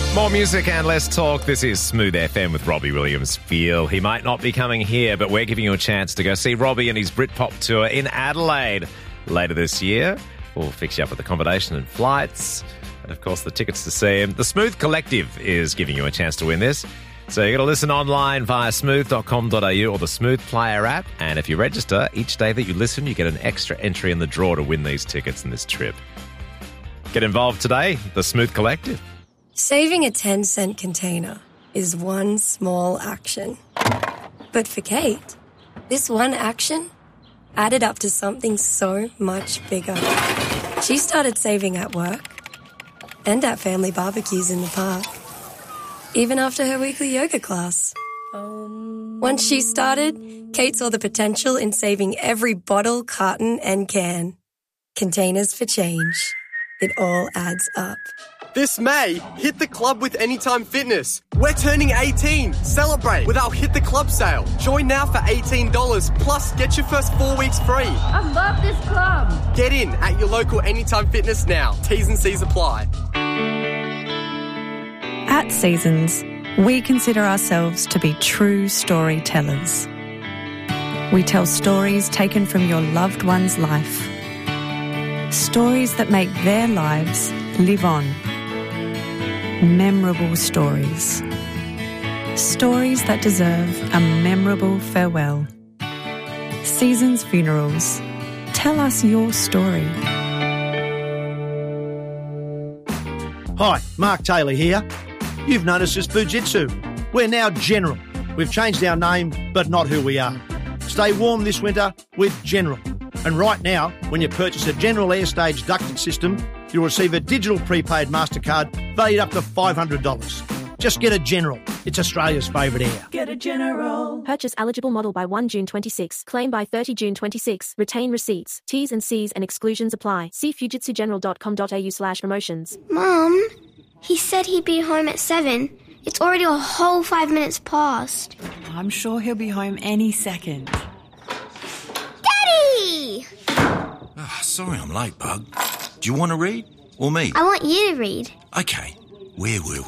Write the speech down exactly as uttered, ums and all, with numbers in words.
More music and less talk. This is Smooth F M with Robbie Williams. Feel he might not be coming here, but we're giving you a chance to go see Robbie and his Britpop tour in Adelaide later this year. We'll fix you up with accommodation and flights, and of course the tickets to see him. The Smooth Collective is giving you a chance to win this. So you've got to listen online via smooth dot com dot a u or the Smooth Player app. And if you register, each day that you listen, you get an extra entry in the draw to win these tickets and this trip. Get involved today, the Smooth Collective. Saving a ten cent container is one small action. But for Kate, this one action added up to something so much bigger. She started saving at work and at family barbecues in the park, even after her weekly yoga class. Once she started, Kate saw the potential in saving every bottle, carton, and can. Containers for change. It all adds up. This May, hit the club with Anytime Fitness. We're turning eighteen. Celebrate with our Hit the Club sale. Join now for eighteen dollars, plus get your first four weeks free. I love this club. Get in at your local Anytime Fitness now. T's and C's apply. At Seasons, we consider ourselves to be true storytellers. We tell stories taken from your loved one's life. Stories that make their lives live on. Memorable stories. Stories that deserve a memorable farewell. Seasons Funerals. Tell us your story. Hi, Mark Taylor here. You've noticed us Fujitsu. We're now General. We've changed our name, but not who we are. Stay warm this winter with General. And right now, when you purchase a General Airstage ducted system, you'll receive a digital prepaid MasterCard valued up to five hundred dollars. Just get a General. It's Australia's favourite air. Get a General. Purchase eligible model by first June twenty-six. Claim by thirtieth June twenty-six. Retain receipts. T's and C's and exclusions apply. See fujitsu general dot com dot a u slash promotions. Mum, he said he'd be home at seven. It's already a whole five minutes past. I'm sure he'll be home any second. Daddy! Oh, sorry I'm late, Bug. Do you want to read? Or me? I want you to read. Okay, where were